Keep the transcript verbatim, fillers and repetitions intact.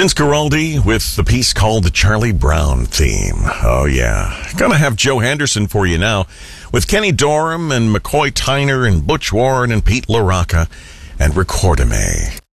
Vince Guaraldi with the piece called the Charlie Brown theme. Oh, yeah. Gonna have Joe Henderson for you now with Kenny Dorham and McCoy Tyner and Butch Warren and Pete LaRocca and Recordame.